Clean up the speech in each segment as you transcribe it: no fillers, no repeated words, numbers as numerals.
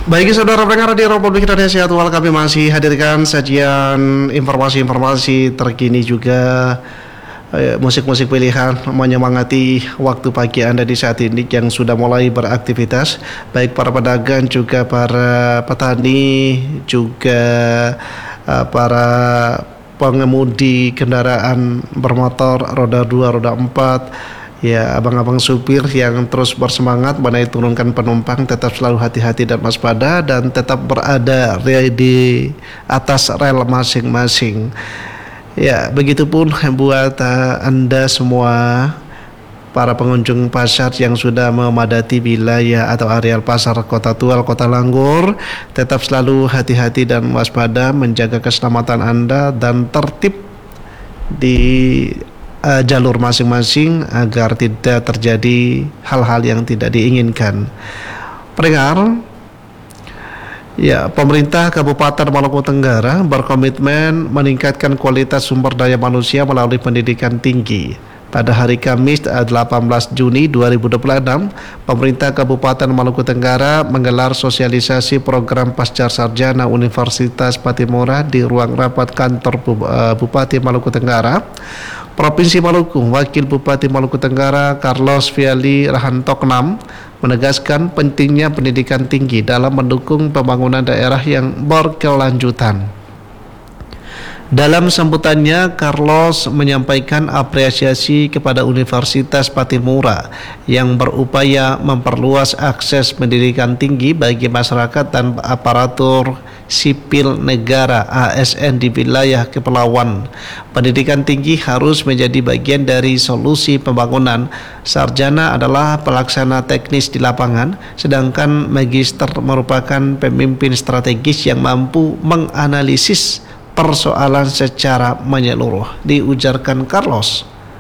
Baik saudara pendengar di Republik Indonesia, Tual kami masih hadirkan sajian informasi-informasi terkini juga musik-musik pilihan menyemangati waktu pagi Anda di saat ini yang sudah mulai beraktivitas, baik para pedagang juga para petani juga para pengemudi kendaraan bermotor roda 2, roda 4. Ya, abang-abang supir yang terus bersemangat mengenai turunkan penumpang, tetap selalu hati-hati dan waspada dan tetap berada di atas rel masing-masing. Ya, begitupun buat Anda semua para pengunjung pasar yang sudah memadati wilayah atau areal pasar Kota Tual, Kota Langgor, tetap selalu hati-hati dan waspada, menjaga keselamatan Anda dan tertib di jalur masing-masing agar tidak terjadi hal-hal yang tidak diinginkan. Pendengar, ya, pemerintah Kabupaten Maluku Tenggara berkomitmen meningkatkan kualitas sumber daya manusia melalui pendidikan tinggi. Pada hari Kamis 18 Juni 2026, pemerintah Kabupaten Maluku Tenggara menggelar sosialisasi program Pasca Sarjana Universitas Patimura di ruang rapat kantor Bupati Maluku Tenggara, Provinsi Maluku. Wakil Bupati Maluku Tenggara Carlos Viali Rahantoknam menegaskan pentingnya pendidikan tinggi dalam mendukung pembangunan daerah yang berkelanjutan. Dalam sambutannya, Carlos menyampaikan apresiasi kepada Universitas Patimura yang berupaya memperluas akses pendidikan tinggi bagi masyarakat dan aparatur sipil negara ASN di wilayah kepulauan. Pendidikan tinggi harus menjadi bagian dari solusi pembangunan. Sarjana adalah pelaksana teknis di lapangan, sedangkan magister merupakan pemimpin strategis yang mampu menganalisis persoalan secara menyeluruh, diujarkan Carlos.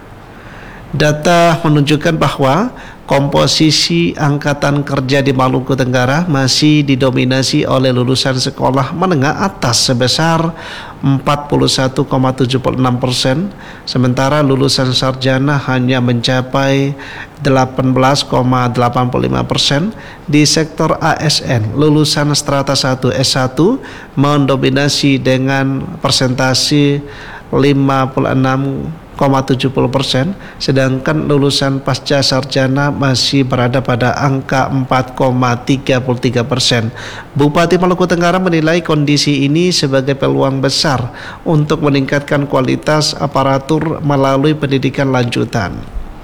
Data menunjukkan bahwa komposisi angkatan kerja di Maluku Tenggara masih didominasi oleh lulusan sekolah menengah atas sebesar 41,76%, sementara lulusan sarjana hanya mencapai 18,85%. Di sektor ASN, lulusan strata 1 S1 mendominasi dengan persentase 56,70%, sedangkan lulusan pasca sarjana masih berada pada angka 4,33%. Bupati Maluku Tenggara menilai kondisi ini sebagai peluang besar untuk meningkatkan kualitas aparatur melalui pendidikan lanjutan.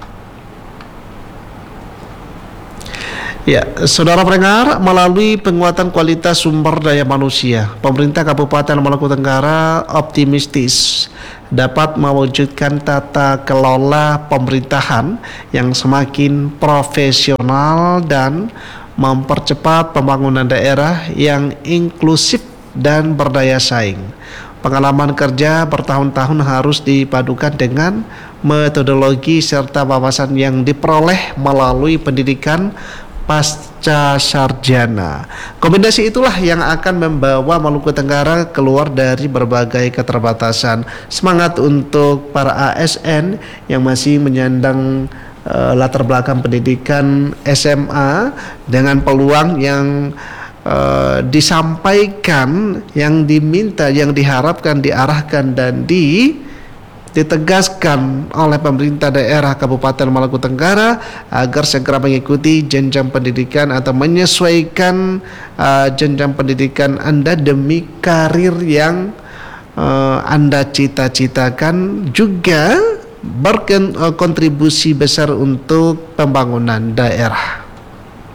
Ya, saudara pendengar, melalui penguatan kualitas sumber daya manusia, pemerintah Kabupaten Maluku Tenggara optimistis dapat mewujudkan tata kelola pemerintahan yang semakin profesional dan mempercepat pembangunan daerah yang inklusif dan berdaya saing. Pengalaman kerja bertahun-tahun harus dipadukan dengan metodologi serta wawasan yang diperoleh melalui pendidikan pasca sarjana. Kombinasi itulah yang akan membawa Maluku Tenggara keluar dari berbagai keterbatasan. Semangat untuk para ASN yang masih menyandang latar belakang pendidikan SMA dengan peluang yang disampaikan, yang diminta, yang diharapkan, diarahkan dan ditegaskan oleh pemerintah daerah Kabupaten Maluku Tenggara agar segera mengikuti jenjang pendidikan atau menyesuaikan jenjang pendidikan Anda demi karir yang Anda cita-citakan, juga berkontribusi besar untuk pembangunan daerah.